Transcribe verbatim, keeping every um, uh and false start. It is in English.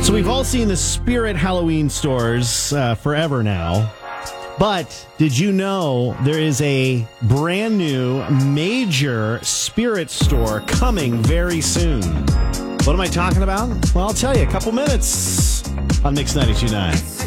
So we've all seen the Spirit Halloween stores uh, forever now. But did you know there is a brand new major Spirit store coming very soon? What am I talking about? Well, I'll tell you, a couple minutes on Mix ninety-two point nine.